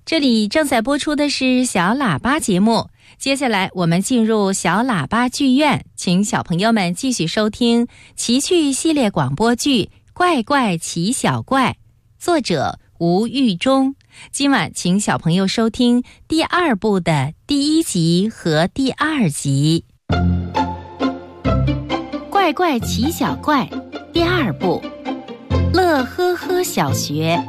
这里正在播出的是小喇叭节目，接下来我们进入小喇叭剧院，请小朋友们继续收听奇趣系列广播剧《怪怪奇小怪》，作者吴玉忠。今晚请小朋友收听第2部的第1集和第2集。怪怪奇小怪第2部，乐呵呵小学。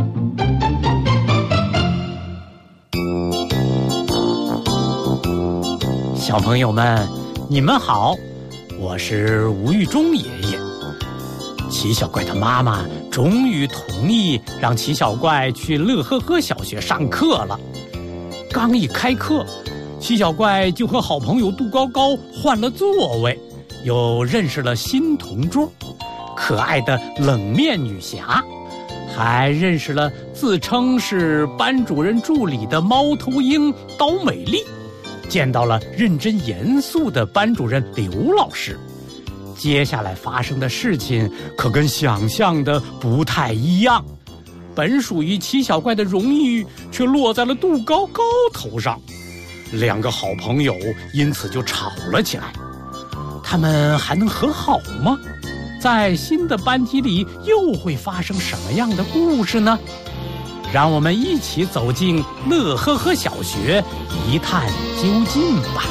小朋友们，你们好，我是吴玉忠爷爷。奇小怪的妈妈终于同意让奇小怪去乐呵呵小学上课了。刚一开课，奇小怪就和好朋友杜高高换了座位，又认识了新同桌，可爱的冷面女侠，还认识了自称是班主任助理的猫头鹰刀美丽，见到了认真严肃的班主任刘老师。接下来发生的事情可跟想象的不太一样，本属于奇小怪的荣誉却落在了杜高高头上。2个好朋友因此就吵了起来。他们还能和好吗？在新的班级里又会发生什么样的故事呢？让我们一起走进乐呵呵小学，一探究竟吧。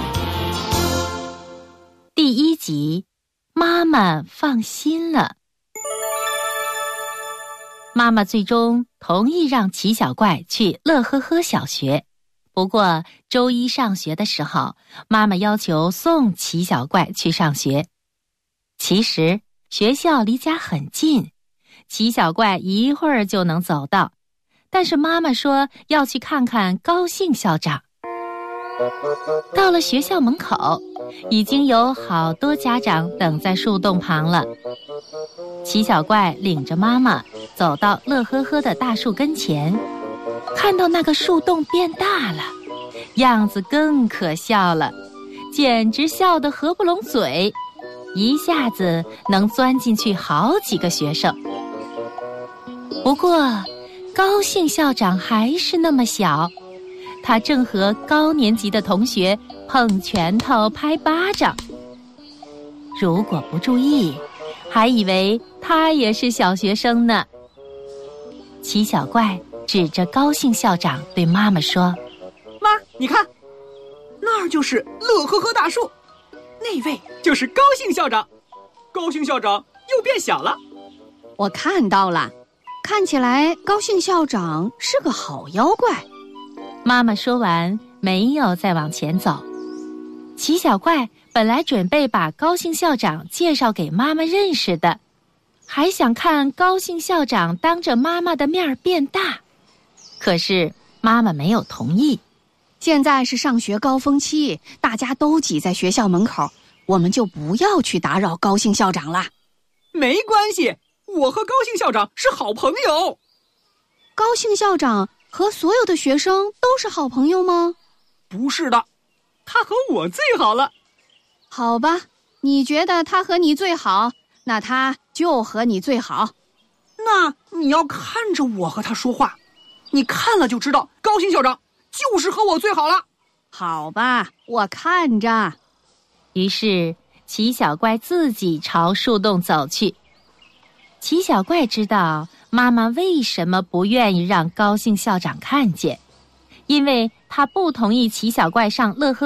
第1集，妈妈放心了。妈妈最终同意让奇小怪去乐呵呵小学，不过周一上学的时候，妈妈要求送奇小怪去上学。其实学校离家很近，奇小怪一会儿就能走到，但是妈妈说要去看看高兴校长。到了学校门口，已经有好多家长等在树洞旁了。奇小怪领着妈妈走到乐呵呵的大树跟前，看到那个树洞变大了，样子更可笑了，简直笑得合不拢嘴，一下子能钻进去好几个学生。不过高兴校长还是那么小，他正和高年级的同学碰拳头拍巴掌。如果不注意，还以为他也是小学生呢。奇小怪指着高兴校长对妈妈说： 妈，你看，那儿就是乐呵呵大树，那位就是高兴校长。高兴校长又变小了。 我看到了，看起来高兴校长是个好妖怪。 妈妈说完，没有再往前走。奇小怪本来准备把高兴校长介绍给妈妈认识的，还想看高兴校长当着妈妈的面变大，可是妈妈没有同意。 现在是上学高峰期，大家都挤在学校门口，我们就不要去打扰高兴校长啦。 没关系，我和高兴校长是好朋友。 高兴校长和所有的学生都是好朋友吗？ 不是的，他和我最好了。 好吧，你觉得他和你最好，那他就和你最好。 那你要看着我和他说话，你看了就知道高兴校长就是和我最好了。 好吧，我看着。 于是奇小怪自己朝树洞走去。奇小怪知道妈妈为什么不愿意让高兴校长看见，因为他不同意奇小怪上乐呵